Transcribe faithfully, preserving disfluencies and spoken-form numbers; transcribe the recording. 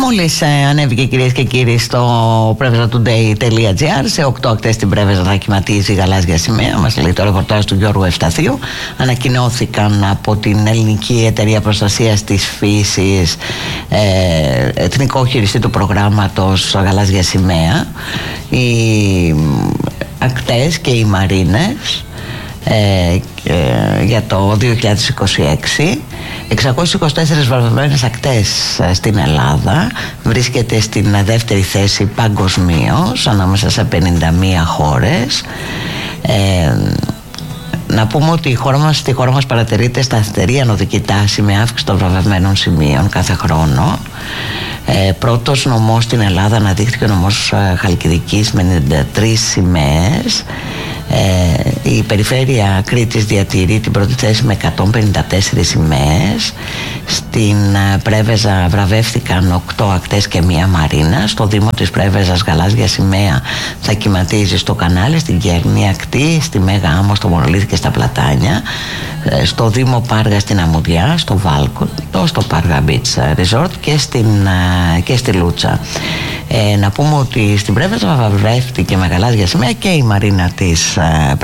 Μόλις ε, ανέβηκε, κυρίες και κύριοι, στο πρέβεζα τουντέι τελεία τζι άρ, σε οκτώ ακτές στην Πρέβεζα θα κυματίζει η γαλάζια σημαία. Μας λέει το ρεπορτάζ του Γιώργου Ευσταθίου. Ανακοινώθηκαν από την Ελληνική Εταιρεία Προστασίας της Φύσης, ε, εθνικό χειριστή του προγράμματος Γαλάζια Σημαία, οι ακτές και οι μαρίνες ε, ε, για το δύο χιλιάδες είκοσι έξι. εξακόσιες είκοσι τέσσερις βραβευμένες ακτές στην Ελλάδα, βρίσκεται στην δεύτερη θέση παγκοσμίως ανάμεσα σε πενήντα μία χώρες. ε, Να πούμε ότι η χώρα μας, στη χώρα μας παρατηρείται σταθερή ανωδική τάση με αύξηση των βραβευμένων σημείων κάθε χρόνο. Ε, πρώτος νομός στην Ελλάδα αναδείχθηκε ο νομός ε, Χαλκιδικής με ενενήντα τρεις σημαίες. Ε, η περιφέρεια Κρήτης διατηρεί την πρώτη θέση με εκατόν πενήντα τέσσερις σημαίες. Στην ε, Πρέβεζα βραβεύτηκαν οκτώ ακτές και μία μαρίνα. Στο Δήμο της Πρέβεζας γαλάζια σημαία θα κυματίζει στο Κανάλι, στην Κέρνη ακτή, στη Μέγα Άμμο, στο Μονολίθι και στα Πλατάνια. Ε, στο Δήμο Πάργα στην Αμμουδιά, στο Βάλκοτο, στο Πάργα Beach Resort και, στην, ε, και στη Λούτσα. Ε, να πούμε ότι στην Πρέβεζα βραβεύτηκε με γαλάζια σημαία και η μαρίνα της